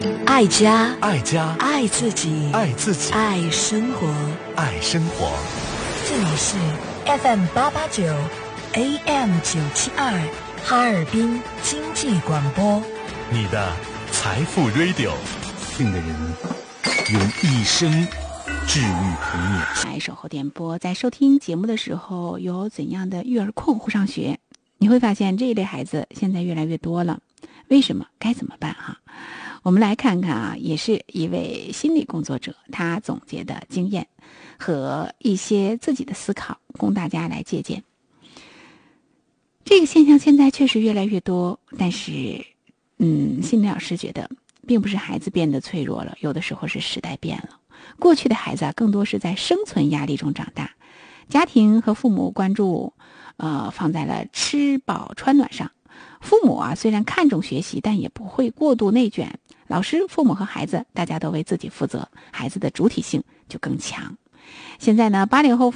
爱家， 爱家， 爱自己， 爱自己， 爱生活， 爱生活。 这里是 FM889 AM972 哈尔滨经济广播， 你的财富 Radio。 病的人用一生治愈童年。 来守候点播，在收听节目的时候，有怎样的育儿困惑上学？你会发现这一类孩子现在越来越多了。为什么？该怎么办？我们来看看啊，也是一位心理工作者，他总结的经验和一些自己的思考，供大家来借鉴。这个现象现在确实越来越多，但是，心理老师觉得，并不是孩子变得脆弱了，有的时候是时代变了。过去的孩子更多是在生存压力中长大，家庭和父母关注，放在了吃饱穿暖上。父母虽然看重学习，但也不会过度内卷。老师、父母和孩子，大家都为自己负责，孩子的主体性就更强。现在呢，80后